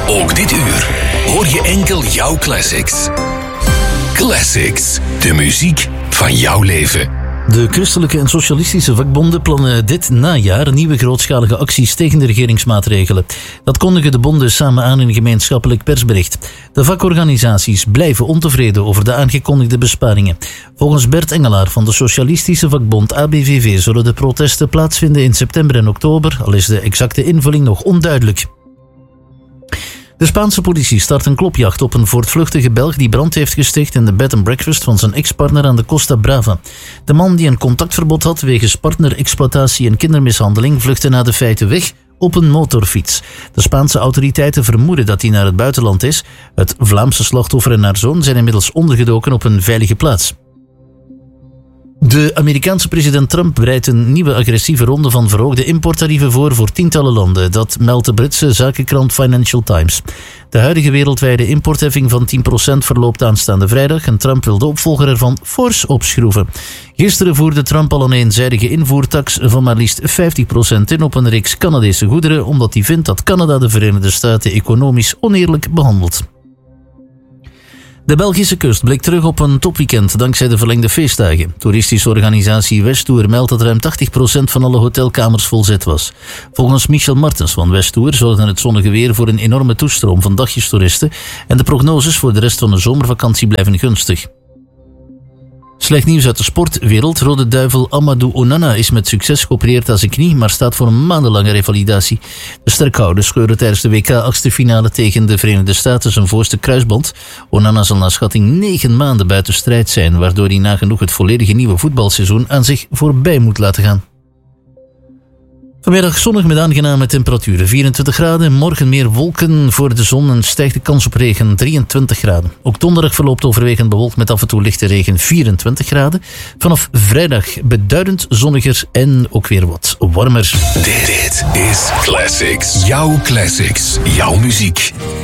Ook dit uur hoor je enkel jouw classics. Classics, de muziek van jouw leven. De christelijke en socialistische vakbonden plannen dit najaar nieuwe grootschalige acties tegen de regeringsmaatregelen. Dat kondigen de bonden samen aan in een gemeenschappelijk persbericht. De vakorganisaties blijven ontevreden over de aangekondigde besparingen. Volgens Bert Engelaar van de socialistische vakbond ABVV zullen de protesten plaatsvinden in september en oktober, al is de exacte invulling nog onduidelijk. De Spaanse politie start een klopjacht op een voortvluchtige Belg die brand heeft gesticht in de bed and breakfast van zijn ex-partner aan de Costa Brava. De man die een contactverbod had wegens partnerexploitatie en kindermishandeling vluchtte na de feiten weg op een motorfiets. De Spaanse autoriteiten vermoeden dat hij naar het buitenland is. Het Vlaamse slachtoffer en haar zoon zijn inmiddels ondergedoken op een veilige plaats. De Amerikaanse president Trump bereidt een nieuwe agressieve ronde van verhoogde importtarieven voor tientallen landen. Dat meldt de Britse zakenkrant Financial Times. De huidige wereldwijde importheffing van 10% verloopt aanstaande vrijdag en Trump wil de opvolger ervan fors opschroeven. Gisteren voerde Trump al een eenzijdige invoertax van maar liefst 50% in op een reeks Canadese goederen, omdat hij vindt dat Canada de Verenigde Staten economisch oneerlijk behandelt. De Belgische kust blikt terug op een topweekend dankzij de verlengde feestdagen. Toeristische organisatie Westtour meldt dat ruim 80% van alle hotelkamers volzet was. Volgens Michel Martens van Westtour zorgde het zonnige weer voor een enorme toestroom van dagjestoeristen en de prognoses voor de rest van de zomervakantie blijven gunstig. Slecht nieuws uit de sportwereld. Rode duivel Amadou Onana is met succes geopereerd aan zijn knie, maar staat voor een maandenlange revalidatie. De sterkhouder scheurde tijdens de WK-achtste finale tegen de Verenigde Staten zijn voorste kruisband. Onana zal naar schatting 9 maanden buiten strijd zijn, waardoor hij nagenoeg het volledige nieuwe voetbalseizoen aan zich voorbij moet laten gaan. Vanmiddag zonnig met aangename temperaturen, 24 graden. Morgen meer wolken voor de zon en stijgt de kans op regen, 23 graden. Ook donderdag verloopt overwegend bewolkt met af en toe lichte regen, 24 graden. Vanaf vrijdag beduidend zonniger en ook weer wat warmer. Dit is Classics. Jouw classics, jouw muziek.